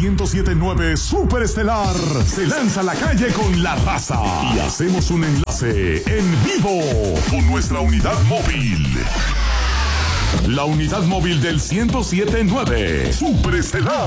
107.9 Superestelar se lanza a la calle con la raza y hacemos un enlace en vivo con nuestra unidad móvil. La unidad móvil del 107.9 Superestelar.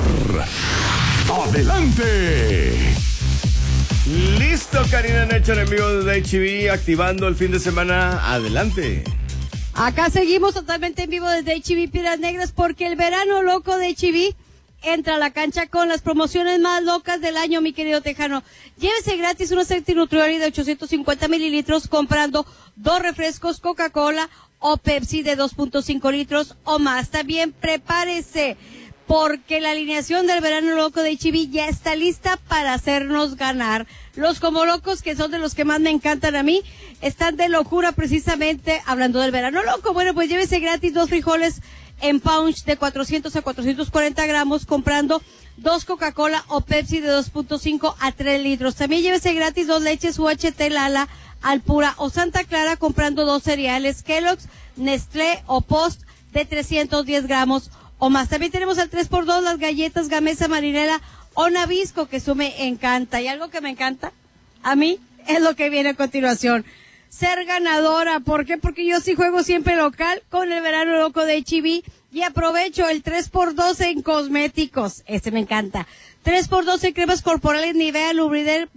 ¡Adelante! Listo, Karina Nature en vivo desde HB, activando el fin de semana. Adelante. Acá seguimos totalmente en vivo desde HB Piedras Negras porque el verano loco de HB entra a la cancha con las promociones más locas del año, mi querido tejano. Llévese gratis una Nutrioli de 850 mililitros comprando 2 refrescos Coca-Cola o Pepsi de 2.5 litros o más. También prepárese, porque la alineación del verano loco de HB ya está lista para hacernos ganar. Los como locos, que son de los que más me encantan a mí, están de locura precisamente hablando del verano loco. Bueno, pues llévese gratis 2 frijoles en punch de 400 a 440 gramos comprando 2 Coca-Cola o Pepsi de 2.5 a 3 litros. También llévese gratis 2 leches UHT Lala, Alpura o Santa Clara comprando 2 cereales Kellogg's, Nestlé o Post de 310 gramos o más. También tenemos al 3x2 las galletas Gamesa Marinela o Nabisco, que eso me encanta. Y algo que me encanta a mí es lo que viene a continuación. Ser ganadora. ¿Por qué? Porque yo sí juego siempre local con el verano loco de HB y aprovecho el 3x2 en cosméticos. Este me encanta. 3x2 en cremas corporales Nivea, Lubridel,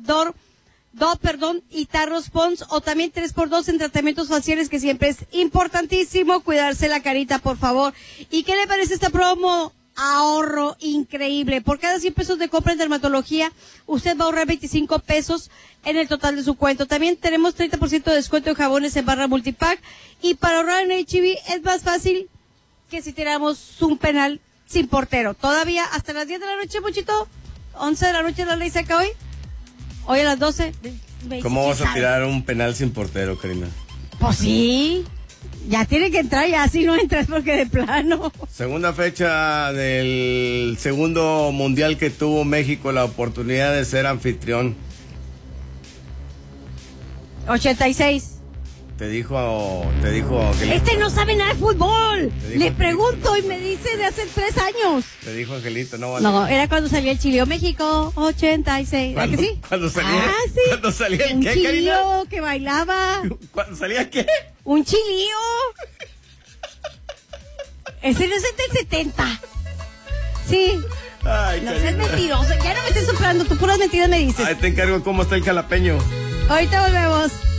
y Tarros Pons, o también 3x2 en tratamientos faciales, que siempre es importantísimo cuidarse la carita, por favor. ¿Y qué le parece esta promo? Ahorro increíble. Por cada 100 pesos de compra en dermatología, usted va a ahorrar 25 pesos en el total de su cuento. También tenemos 30% de descuento en jabones en barra multipack. Y para ahorrar en HB es más fácil que si tiramos un penal sin portero. Todavía hasta las 10 de la noche, Muchito. 11 de la noche la ley saca hoy. Hoy a las 12. ¿Cómo vas a tirar un penal sin portero, Karina? Pues sí. Ya tiene que entrar, ya si no entras porque de plano. Segunda fecha del segundo mundial que tuvo México la oportunidad de ser anfitrión. 86. Te dijo Angelito. Este no sabe nada de fútbol. Le pregunto y me dice de hace 3 años. Te dijo Angelito, no. No, era cuando salía el Chileo México, 86. ¿A que sí? ¿Cuándo salía? Ah, sí. ¿Cuándo salía el un qué, Karina? chilío que bailaba. ¿Cuándo salía qué? Un chilío. Ese no es del 70. Sí. Ay, no Karina. seas mentiroso. Ya no me estés soplando. Tú puras mentiras me dices. Ahí te encargo cómo está el jalapeño. Ahorita volvemos.